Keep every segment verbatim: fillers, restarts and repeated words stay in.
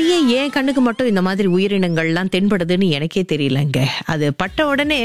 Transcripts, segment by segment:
ஏன் என் கண்ணுக்கு மட்டும் இந்த மாதிரி உயிரினங்கள்லாம் தென்படுதுன்னு எனக்கே தெரியலங்க. அது பட்ட உடனே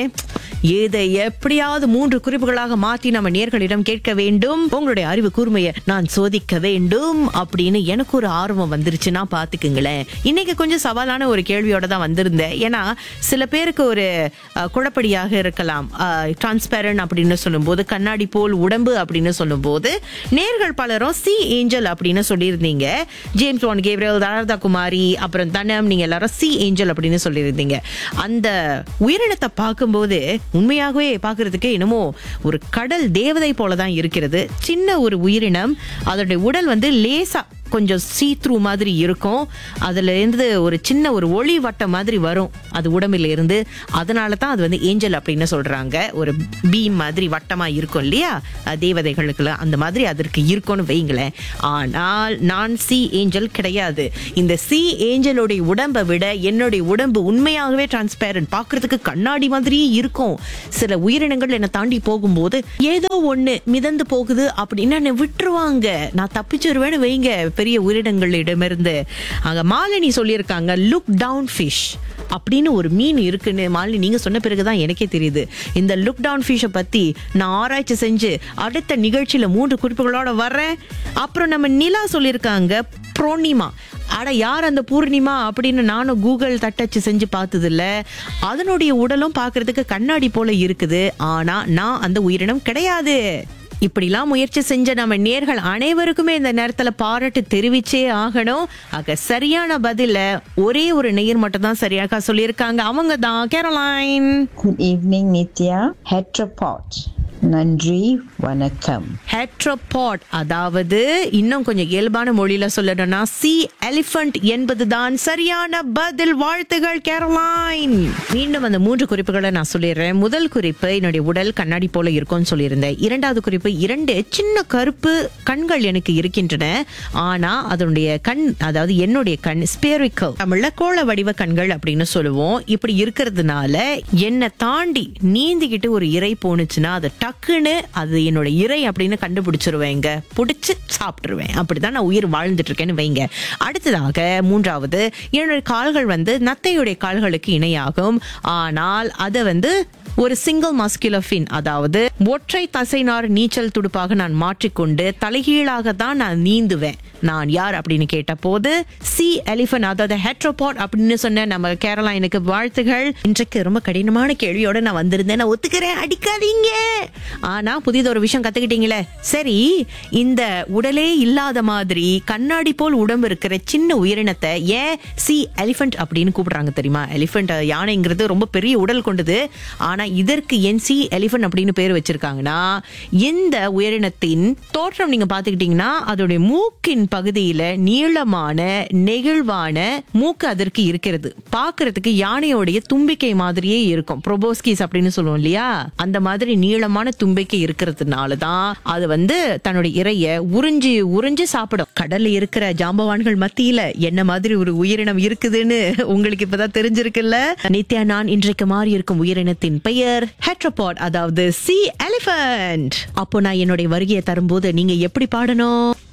இதை எப்படியாவது மூன்று குறிப்புகளாக மாத்தி நம்ம நேர்களிடம் கேட்க வேண்டும், உங்களுடைய அறிவு கூர்மையை நான் சோதிக்க வேண்டும் அப்படின்னு எனக்கு ஒரு ஆர்வம் வந்துருச்சுன்னா பாத்துக்குங்களேன். இன்னைக்கு கொஞ்சம் சவாலான ஒரு கேள்வியோட தான் வந்திருந்தேன். ஏன்னா சில பேருக்கு ஒரு அஹ், குழப்படியாக இருக்கலாம். டிரான்ஸ்பேரண்ட் அப்படின்னு சொல்லும் போது, கண்ணாடி போல் உடம்பு அப்படின்னு சொல்லும் போது, நேர்கள் பலரும் சி ஏஞ்சல் அப்படின்னு சொல்லியிருந்தீங்க. ஜேம்ஸ் வான் கேப்ரியல், தாரதா குமாரி, அப்புறம் தனம், நீங்க எல்லாரும் சி ஏஞ்சல் அப்படின்னு சொல்லியிருந்தீங்க. அந்த உயிரினத்தை பார்க்கும்போது உண்மையாகவே பார்க்கறதுக்கு என்னமோ ஒரு கடல் தேவதை போலதான் இருக்கிறது. சின்ன ஒரு உயிரினம், அதோடைய உடல் வந்து லேசா கொஞ்சம் சீ த்ரூ மாதிரி இருக்கும். அதுல இருந்து ஒரு சின்ன ஒரு ஒளி வட்டம் மாதிரி வரும் அது உடம்புல இருந்து. அதனால தான் அது வந்து ஏஞ்சல் அப்படின்னு சொல்றாங்க. ஒரு பீம் மாதிரி வட்டமா இருக்கும் இல்லையா, தேவதைகளுக்கு அந்த மாதிரி அதற்கு இருக்கும்னு வைங்களேன். ஆனால் நான் சி ஏஞ்சல் கிடையாது. இந்த சி ஏஞ்சலுடைய உடம்பை விட என்னுடைய உடம்பு உண்மையாகவே டிரான்ஸ்பேரண்ட், பார்க்கறதுக்கு கண்ணாடி மாதிரியே இருக்கும். சில உயிரினங்கள் என்னை தாண்டி போகும்போது ஏதோ ஒண்ணு மிதந்து போகுது அப்படின்னு என்னை விட்டுருவாங்க, நான் தப்பிச்சிருவேன்னு வைங்க பெரிய உயிரினங்களிடமிருந்து. அங்க மாலினி சொல்லியிருக்காங்க லுக் டவுன் ஃபிஷ் அப்படின்னு ஒரு மீன் இருக்குன்னு. மாலினி நீங்க சொன்ன பிறகுதான் எனக்கே தெரியுது. இந்த லுக் டவுன் ஃபிஷை பத்தி நான் ஆராய்ச்சி செஞ்சு அடுத்த நிகழ்ச்சியில மூன்று குறிப்புகளோட வர்றேன். அப்புறம் நம்ம நிலா சொல்லியிருக்காங்க பூர்ணிமா. அட யார் அந்த பூர்ணிமா அப்படின்னு நானும் கூகுள் தட்டச்சு செஞ்சு பார்த்தது இல்ல. அதனுடைய உடலும் பார்க்கறதுக்கு கண்ணாடி போல இருக்குது. ஆனா நான் அந்த உயிரினம் கிடையாது. இப்படிலாம் முயற்சி செஞ்ச நம்ம நேர்கள் அனைவருக்குமே இந்த நேரத்துல பாராட்டு தெரிவிச்சே ஆகணும். ஆக சரியான பதில ஒரே ஒரு நேயர் மட்டும் தான் சரியாக சொல்லியிருக்காங்க. அவங்க தான் Caroline. Good evening, Nitya. Heteropod. நன்றி, வணக்கம். ஹெட்ரோபாட், அதாவது இன்னும் கொஞ்சம் இயல்பான மொழியில சொல்லணும்னா சி எலிபென்ட் என்பதுதான் சரியான பதில். வாழ்த்துகள் கேரோலைன். மீண்டும் அந்த மூன்று குறிப்புகளை நான் சொல்லிடுறேன். முதல் குறிப்பு, என்னுடைய உடல் கண்ணாடி போல இருக்கும்னு சொல்லியிருந்தேன். இரண்டாவது குறிப்பு, இரண்டு சின்ன கருப்பு கண்கள் எனக்கு இருக்கின்றன. ஆனா அதனுடைய கண், அதாவது என்னுடைய கண் ஸ்பெரிக்கல், தமிழ்ல கோள வடிவ கண்கள் அப்படின்னு சொல்லுவோம். இப்படி இருக்கிறதுனால என்னை தாண்டி நீந்திக்கிட்டு ஒரு இறை போனுச்சுன்னா அது டக்குன்னு அது என்னோட இறை அப்படின்னு கண்டுபிடிச்சிருவேங்க, பிடிச்சு சாப்பிட்டுருவேன். அப்படிதான் நான் உயிர் வாழ்ந்துட்டு இருக்கேன்னு வைங்க. அடுத்ததாக மூன்றாவது, என்னுடைய கால்கள் வந்து நத்தையுடைய கால்களுக்கு இணையாகும். ஆனால் அதை வந்து ஒரு சிங்கிள் மஸ்குலர் ஃபின், அதாவது ஒற்றை தசைநார் நீச்சல் துடுப்பாக நான் மாற்றிக்கொண்டு தலைகீழாக தான் நான் நீந்துவேன். நான் யார் அப்படின்னு கேட்ட போது சி எலிபென்ட், அதாவது ஹெட்ரோபாட் அப்படின்னு சொன்ன நம்ம கேரளைனுக்கு வாழ்த்துகள். இன்றைக்கு ரொம்ப கடினமான கேள்வியோட நான் வந்திருந்தேன், நான் ஒத்துக்கிறேன், அடிக்காதீங்க. ஆனா புதியதொரு விஷயம் கத்துக்கிட்டீங்களே. சரி, இந்த உடலே இல்லாத மாதிரி கண்ணாடி போல் உடம்பு இருக்கிற சின்ன உயிரினத்தை ஏன் சி எலிபென்ட் அப்படின்னு கூப்பிடுறாங்க தெரியுமா? எலிபென்ட், யானைங்கிறது ரொம்ப பெரிய உடல் கொண்டது. ஆனா இதற்கு என் சி எலிபென்ட் அப்படின்னு பேர் வச்சிருக்காங்கன்னா, இந்த உயிரினத்தின் தோற்றம் நீங்க பாத்துக்கிட்டீங்கன்னா அதோடைய மூக்கின் பகுதியில நீளமான நெகிழ்வான மூக்கு அதற்கு இருக்கிறது. பாக்குறதுக்கு யானையோடைய தும்பிக்கை மாதிரியே இருக்கும். ப்ரோபோஸ்கிஸ் அப்படின்னு சொல்லுவோம் இல்லையா, அந்த மாதிரி நீளமான தும்பிக்கை இருக்கிறதுனாலதான் அது வந்து தன்னுடைய இறைய உறிஞ்சி உறிஞ்சி சாப்பிடும். கடல்ல இருக்கிற ஜாம்பவான்கள் மத்தியில என்ன மாதிரி ஒரு உயிரினம் இருக்குதுன்னு உங்களுக்கு இப்பதான் தெரிஞ்சிருக்குல்ல. நித்யா, நான் இன்றைக்கு மாறி இருக்கும் உயிரினத்தின் பெயர் ஹெட்ரோபாட், அதாவது சி எலிபென்ட். அப்போ நான் என்னுடைய வருகையை தரும்போது நீங்க எப்படி பாடணும்?